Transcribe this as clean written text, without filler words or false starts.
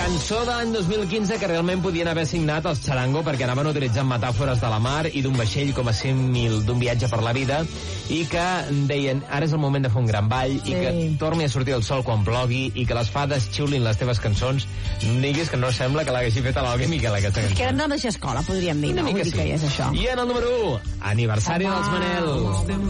Cançó de l'any 2015 que realment podien haver signat els Charango perquè anaven utilitzant metàfores de la mar i d'un vaixell com a símil d'un viatge per la vida i que deien ara és el moment de fer un gran ball i que torni a sortir el sol quan plogui i que les fades xiulin les teves cançons. No em diguis que no sembla que l'haguessi fet a l'Alguer Miquel aquesta cançó. Que eren de la mateixa escola, podríem dir. Una mica sí. Que és això. I en el número 1, aniversari dels Manel.